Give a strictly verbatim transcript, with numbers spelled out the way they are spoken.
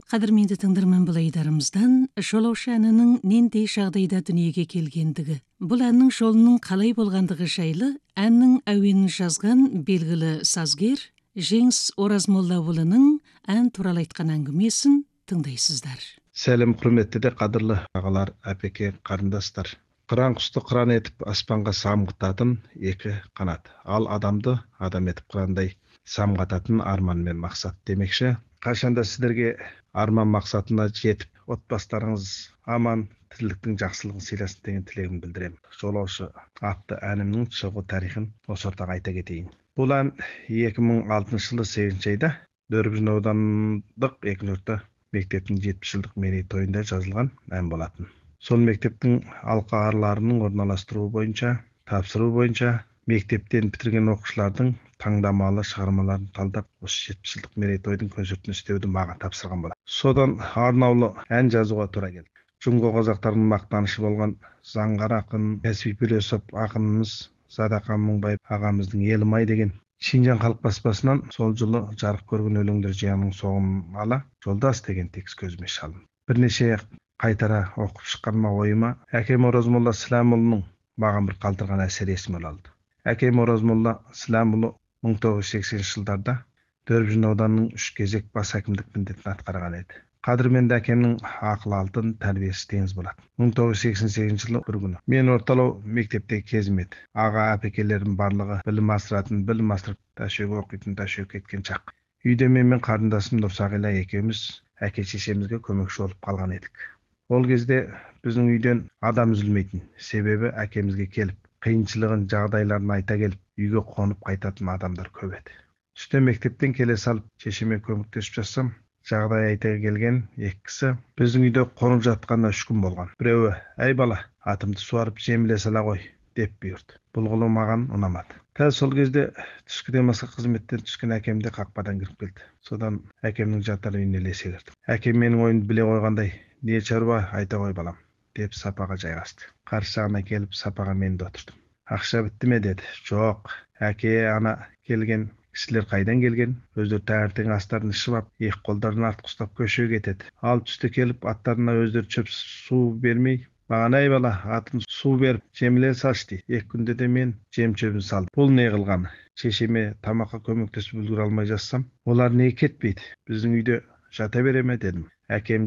Қадірменді тыңдарман бұлайдарымыздан жолаушы әнінің нендей жағдайда дүниеге келгендігі, бұл әннің жолының қалай болғандығы жайлы әннің әуенін жазған белгілі сазгер Жеңіс Оразмолдаұлының ән туралы айтқан әңгімесін тыңдайсыздар. Сәлем құрметті де қадірлі ағалар, әпеке, қарындастар. Қыран құсты қыран етіп аспанға самғататын екі қанат, ал адамды адам етіп қырандай самғататын арман мен мақсат демекші. Қашанда сіздерге арман мақсатына жетіп, отбасыларыңыз аман, тірліктің жақсылығын сыйласын деген тілегімді білдіремін. Жолаушы атты әнімнің шығу тарихын осы ортаға айта кетейін. Бұл ән екі мың алтыншы жылы сегізінші айда Дөрбіжін аудандық екінші орта мектептің жетпіс жылдық мерейтойында жазылған ән болатын. Сол мектептің алқаларының орналастыруы бойынша, тапсыру бойынша мектептен бітірген оқушылардың таңдамалы шығармаларын талдап, осы жетпіс жылдық мерейтойдың концертін істеуді маған тапсырған болады. Содан арнаулы ән жазуға тура келді. Жұңго қазақтарының мақтанышы болған заңғар ақын, кәсіби философ ақынымыз Задақан Мыңбаев ағамыздың Елім-ай деген Шинжан халық баспасынан сол жылы жарық көрген өлеңдер жиынының соңын ала Жолдас деген текст көзіме шалынды. Бірнеше қайтара оқып шыққаныма ойыма әкем Оразмолда Сіләмұлының маған бір қалдырған әсері есіме алды. Әкем Оразмолда Сіләмұлы мың тоғыз жүз сексенінші жылдарда Дөрбіжін ауданының үш кезек бас әкімдік міндетін атқарған еді. Қадірменді әкемнің ақыл алтын, тәрбиесі теңіз болады. мың тоғыз жүз сексен сегізінші жылы бір күні мен орталау мектептегі кезім еді. Аға әпекелерім барлығы білім асыратын, білім асырып тәшеге оқитын, тәшеге кеткен шақ. Үйде мен мен қарындасым Нұрсағила екеуміз әке шешемізге көмекші болып қалған едік. Ол кезде біздің үйден адам үзілмейтін. Себебі әкемізге келіп, қиыншылығын, жағдайларын айта келіп, үйге қонып қайтатын адамдар көп еді. Түсте мектептен келе салып, шешеме көмектесіп жатсам, жағдай айта келген екі кісі біздің үйде қонып жатқанына үш күн болған. Біреуі, әй бала, атымды суарып жеміле сала ғой, деп бұйырды. Бұл ғылы маған ұнамады. Тәл сол кезде түскі демалысқа қызметтен түскен әкем де қақпадан кіріп келді. Содан әкемнің жатар үйіне ілесе кірдім. Әкем менің ойымды біле қойғандай, не шаруа айта ғой балам, деп сапаға жайғасты. Қарсы жағына келіп сапаға мен де отырдым. Ақша бітті ме деді. Жоқ, әке, ана келген кісілер қайдан келген? Өздері таңертең астарын ішіп ап, екі қолдарын артық ұстап көшеге кетеді. Ал түсте келіп аттарына өздері шөп су бермей, маған әй бала, атын су беріп жеміле салшы дейді. Екі күнде де мен жем шөбін салдым. Бұл не қылғаны? Шешеме тамаққа көмектесіп үлгере алмай жатсам, олар не кетпейді? Біздің үйде жата бере ме дедім. Әкем